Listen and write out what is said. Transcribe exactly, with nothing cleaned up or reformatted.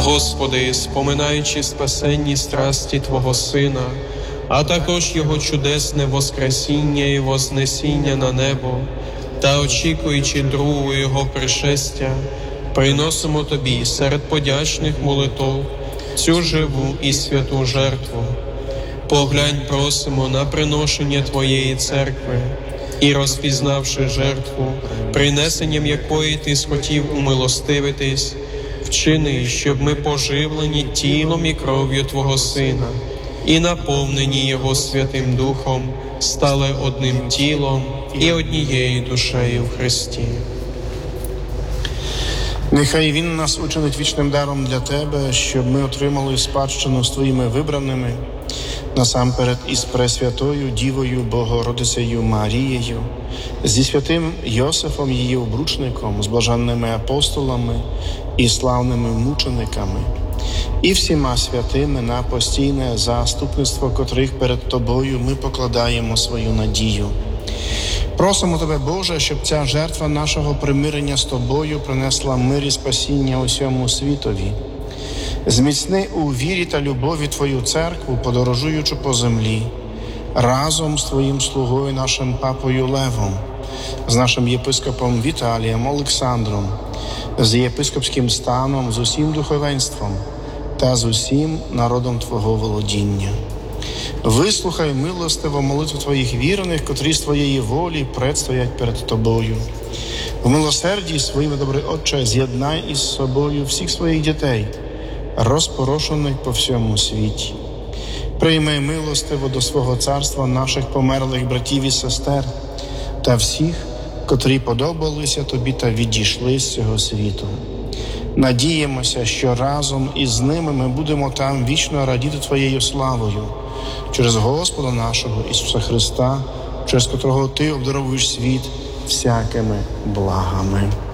Господи, споминаючи спасенні страсті Твого Сина, а також Його чудесне воскресіння і вознесіння на небо, та очікуючи другого Його пришестя, приносимо Тобі серед подячних молитов цю живу і святу жертву. Поглянь, просимо на приношення Твоєї церкви і, розпізнавши жертву, принесенням якої Ти схотів умилостивитись, вчини, щоб ми поживлені тілом і кров'ю Твого Сина і наповнені Його Святим Духом стали одним тілом і однією душею в Христі. Нехай Він нас учинить вічним даром для Тебе, щоб ми отримали спадщину з Твоїми вибраними, насамперед із Пресвятою Дівою Богородицею Марією, зі святим Йосифом її обручником, з блаженними апостолами і славними мучениками, і всіма святими, на постійне заступництво котрих перед Тобою ми покладаємо свою надію. Просимо Тебе, Боже, щоб ця жертва нашого примирення з Тобою принесла мир і спасіння усьому світові. Зміцни у вірі та любові Твою церкву, подорожуючи по землі, разом з Твоїм слугою нашим папою Левом, з нашим єпископом Віталієм Олександром, з єпископським станом, з усім духовенством та з усім народом Твого володіння. Вислухай милостиво молитву Твоїх вірних, котрі з Твоєї волі предстоять перед Тобою. В милосерді своїми, добрий Отче, з'єднай із собою всіх своїх дітей, розпорошених по всьому світі. Прийми милостиво до свого царства наших померлих братів і сестер та всіх, котрі подобалися Тобі та відійшли з цього світу. Надіємося, що разом із ними ми будемо там вічно радіти Твоєю славою, через Господа нашого Ісуса Христа, через котрого Ти обдаровуєш світ всякими благами.